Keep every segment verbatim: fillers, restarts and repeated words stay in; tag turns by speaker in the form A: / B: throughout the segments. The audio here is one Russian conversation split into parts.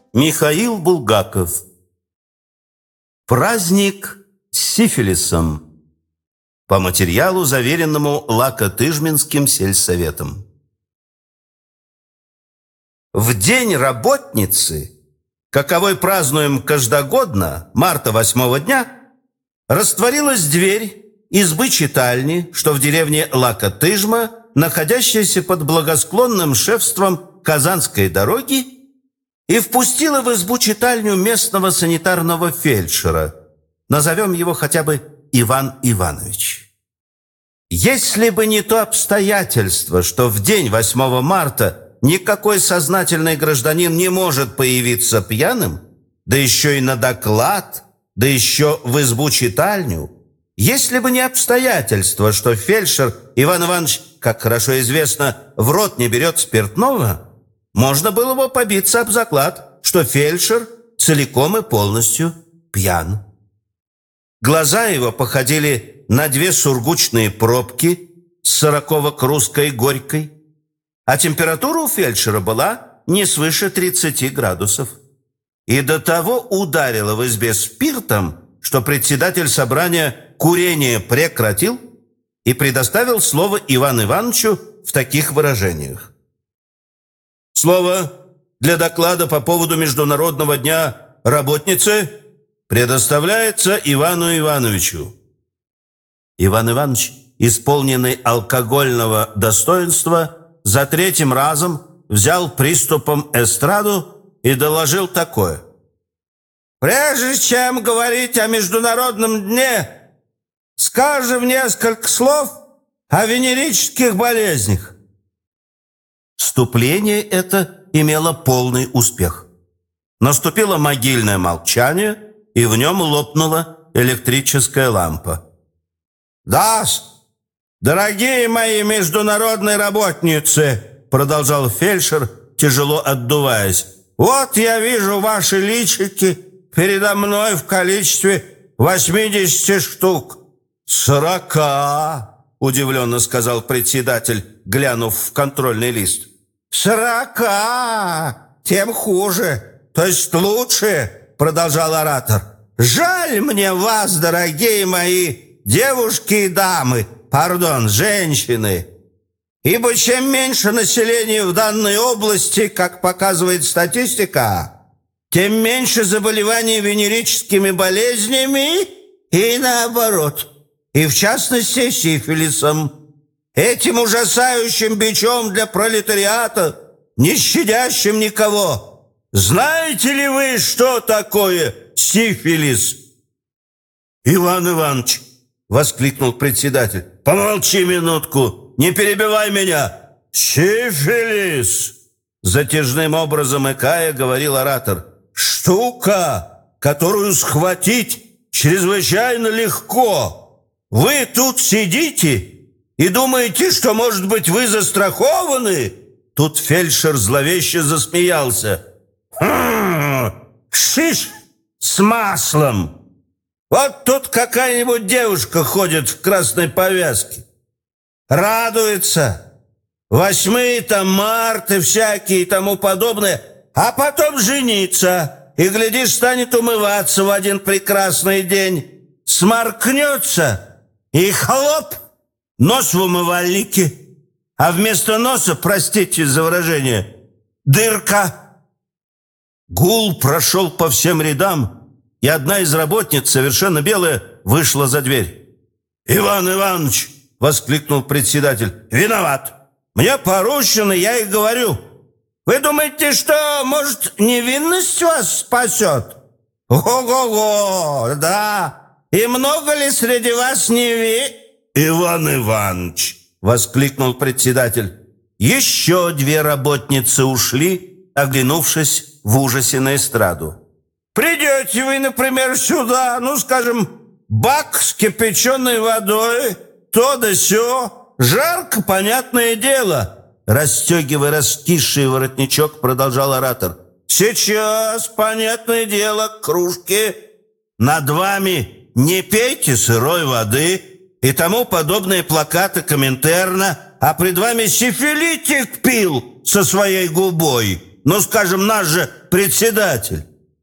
A: Михаил Булгаков. Праздник с сифилисом. По материалу, заверенному Лакотыжминским сельсоветом. В день работницы, каковой празднуем каждогодно, марта восьмого дня, растворилась дверь избы-читальни, что в деревне Лакотыжма, находящейся под благосклонным шефством Казанской дороги, и впустила в избу-читальню местного санитарного фельдшера. Назовем его хотя бы Иван Иванович. Если бы не то обстоятельство, что в день восьмого марта никакой сознательный гражданин не может появиться пьяным, да еще и на доклад, да еще в избу-читальню, если бы не обстоятельство, что фельдшер Иван Иванович, как хорошо известно, в рот не берет спиртного, можно было бы побиться об заклад, что фельдшер целиком и полностью пьян. Глаза его походили на две сургучные пробки с сороково-крусской горькой, а температура у фельдшера была не свыше тридцати градусов. И до того ударило в избе спиртом, что председатель собрания курение прекратил и предоставил слово Ивану Ивановичу в таких выражениях. Слово для доклада по поводу Международного дня работницы предоставляется Ивану Ивановичу. Иван Иванович, исполненный алкогольного достоинства, за третьим разом взял приступом эстраду и доложил такое. «Прежде чем говорить о Международном дне, скажем несколько слов о венерических болезнях». Вступление это имело полный успех. Наступило могильное молчание, и в нем лопнула электрическая лампа. «Да, дорогие мои международные работницы», продолжал фельдшер, тяжело отдуваясь, «вот я вижу ваши личики передо мной в количестве восьмидесяти штук». «Сорока», удивленно сказал председатель, глянув в контрольный лист. «Сорока! Тем хуже, то есть лучше», продолжал оратор. «Жаль мне вас, дорогие мои девушки и дамы, пардон, женщины, ибо чем меньше населения в данной области, как показывает статистика, тем меньше заболеваний венерическими болезнями и наоборот, и в частности сифилисом. Этим ужасающим бичом для пролетариата, не щадящим никого. Знаете ли вы, что такое сифилис?» «Иван Иванович», — воскликнул председатель, — «помолчи минутку, не перебивай меня». «Сифилис», — затяжным образом икая говорил оратор, — «штука, которую схватить чрезвычайно легко. Вы тут сидите и думаете, что, может быть, вы застрахованы?» Тут фельдшер зловеще засмеялся. «Хм, шиш с маслом! Вот тут какая-нибудь девушка ходит в красной повязке. Радуется. Восьмые там марты всякие и тому подобное. А потом женится. И, глядишь, станет умываться в один прекрасный день. Сморкнется и хлоп! Нос в умывальнике, а вместо носа, простите за выражение, дырка». Гул прошел по всем рядам, и одна из работниц, совершенно белая, вышла за дверь. «Иван Иванович», — воскликнул председатель, — «виноват. Мне поручено, я и говорю. Вы думаете, что, может, невинность вас спасет? Ого-го, да. И много ли среди вас неви...» «Иван Иванович», — воскликнул председатель. Еще две работницы ушли, оглянувшись в ужасе на эстраду. «Придете вы, например, сюда, ну, скажем, бак с кипяченой водой, то да сё, жарко, понятное дело», расстегивая раскисший воротничок, продолжал оратор. «Сейчас, понятное дело, к кружке. Над вами не пейте сырой воды» и тому подобные плакаты Коминтерна, а пред вами сифилитик пил со своей губой. Ну, скажем, наш же председатель».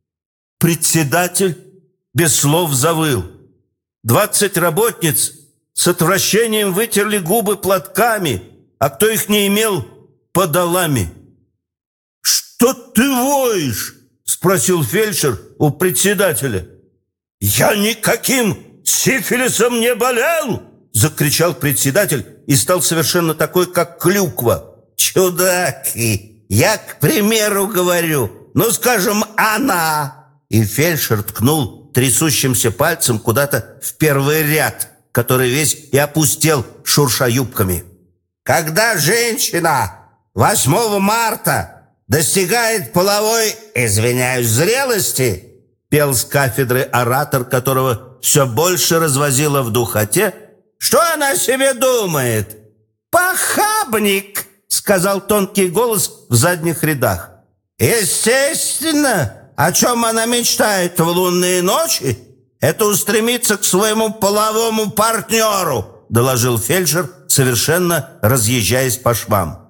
A: Председатель без слов завыл. Двадцать работниц с отвращением вытерли губы платками, а кто их не имел, подолами. «Что ты воешь?» — спросил фельдшер у председателя. «Я никаким сифилисом не болел!» — закричал председатель и стал совершенно такой, как клюква. «Чудаки, я, к примеру, говорю, ну, скажем, она!» И фельдшер ткнул трясущимся пальцем куда-то в первый ряд, который весь и опустел, шурша юбками. «Когда женщина восьмого марта достигает половой, извиняюсь, зрелости», пел с кафедры оратор, которого все больше развозило в духоте, «что она себе думает?» «Похабник», — сказал тонкий голос в задних рядах. «Естественно, о чем она мечтает в лунные ночи, это устремиться к своему половому партнеру», — доложил фельдшер, совершенно разъезжаясь по швам.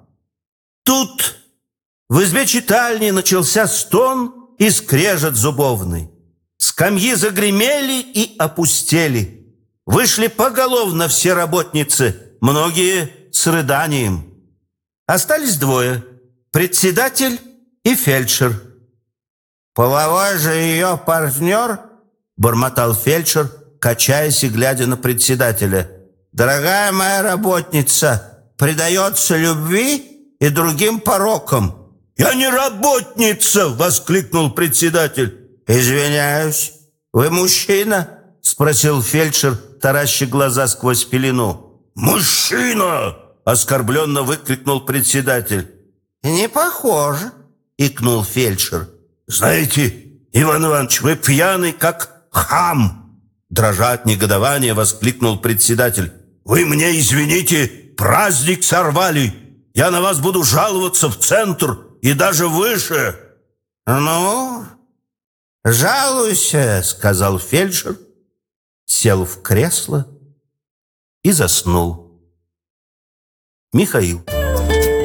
A: Тут в избе читальни начался стон и скрежет зубовный. Скамьи загремели и опустели. Вышли поголовно все работницы, многие с рыданием. Остались двое — председатель и фельдшер. «Половой же ее партнер?» — бормотал фельдшер, качаясь и глядя на председателя. «Дорогая моя работница, предается любви и другим порокам». «Я не работница!» — воскликнул председатель. «Извиняюсь, вы мужчина?» — спросил фельдшер, тараща глаза сквозь пелену. «Мужчина!» — оскорбленно выкрикнул председатель. «Не похоже!» — икнул фельдшер. «Знаете, Иван Иванович, вы пьяный, как хам!» Дрожа от негодования, воскликнул председатель. «Вы мне, извините, праздник сорвали! Я на вас буду жаловаться в центр и даже выше!» «Ну, жалуйся!» — сказал фельдшер, сел в кресло и заснул. Михаил.